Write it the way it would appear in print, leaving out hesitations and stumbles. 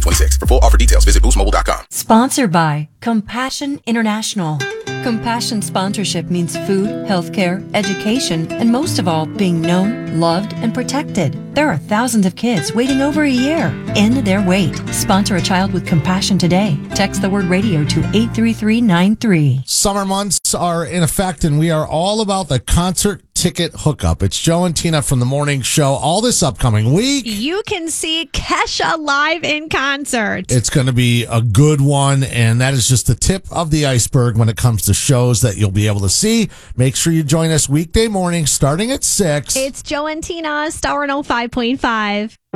2026. For full offer details, visit boostmobile.com. Sponsored by Compassion International. Compassion sponsorship means food, healthcare, education, and most of all, being known, loved, and protected. There are thousands of kids waiting over a year. End their wait. Sponsor a child with compassion today. Text the word radio to 83393. Summer months are in effect, and we are all about the concert ticket hookup. It's Joe and Tina from the morning show. All this upcoming week, you can see Kesha live in concert. It's going to be a good one, and that is just the tip of the iceberg when it comes to shows that you'll be able to see. Make sure you join us weekday morning starting at 6. It's Joe and Tina, Star 105.5.